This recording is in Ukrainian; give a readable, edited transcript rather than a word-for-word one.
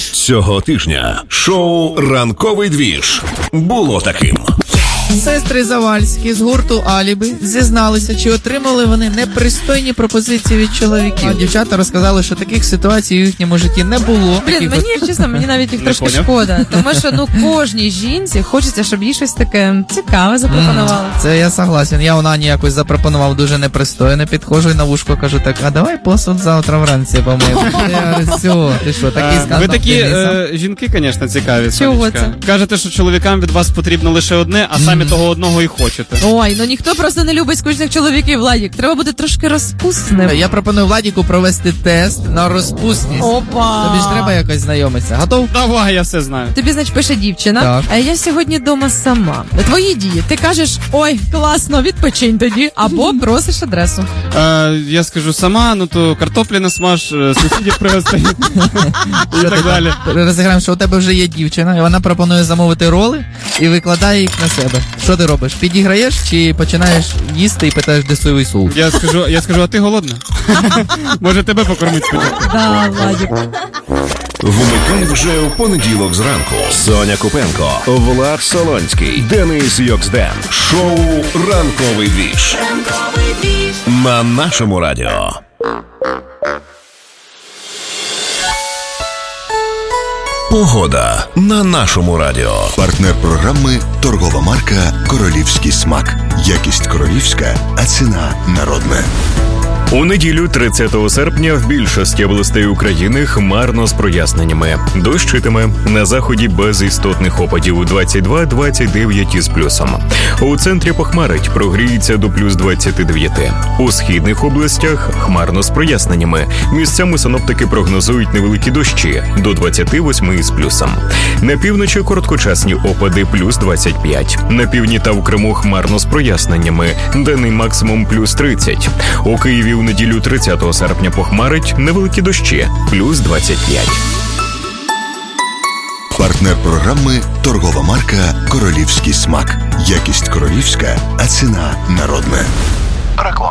Цього тижня шоу «Ранковий двіж» було таким. Сестри Завальські з гурту «Алібі» зізналися, чи отримали вони непристойні пропозиції від чоловіків. А дівчата розказали, що таких ситуацій у їхньому житті не було. Блін, мені навіть їх трошки шкода. Тому що, кожній жінці хочеться, щоб їй щось таке цікаве запропонували. Це я согласен. Я у Нані якось запропонував дуже непристойне, підходжу і на вушко кажу так, а давай посуд завтра вранці помив. Я говорю, все, ти що, такий скандал. Ви такі жінки, звісно, цікаві. Чого це? Кажете, що чоловікам від вас потрібно лише одне, а самі того одного і хочете. Ой, ніхто просто не любить скучних чоловіків, Владік. Треба бути трошки розпусним. Я пропоную Владіку провести тест на розпусність. Опа! Тобі ж треба якось знайомитися. Готов? Давай, я все знаю. Тобі, значить, пише дівчина, так. А я сьогодні вдома сама. Твої дії. Ти кажеш, ой, класно, відпочинь тоді, або просиш адресу. Я скажу сама, то картоплі насмаж, сусідів пригости і так далі. Розіграємо, що у тебе вже є дівчина, і вона пропонує замовити роли і викладає їх на себе. Що ти робиш? Підіграєш чи починаєш їсти і питаєш, де соєвий соус? Я скажу, а ти голодна? Може тебе покормити спочатку? Да, Владик. Вмикай вже в понеділок зранку. Соня Купенко, Влад Солонський, Денис Йоксден. Шоу «Ранковий двіж» на нашому радіо. Погода на нашому радіо. Партнер програми – торгова марка «Королівський смак». Якість королівська, а ціна народна. У неділю 30 серпня в більшості областей України хмарно з проясненнями. Дощитиме, на заході без істотних опадів 22-29 із плюсом. У центрі похмарить, прогріється до плюс 29. У східних областях хмарно з проясненнями. Місцями синоптики прогнозують невеликі дощі до 28 із плюсом. На півночі короткочасні опади плюс 25. На півдні та в Криму хмарно з проясненнями. Денний максимум плюс 30. У Києві у неділю 30 серпня похмарить, невеликі дощі, плюс 25. Партнер програми – торгова марка «Королівський смак». Якість королівська, а ціна народна. Реклама.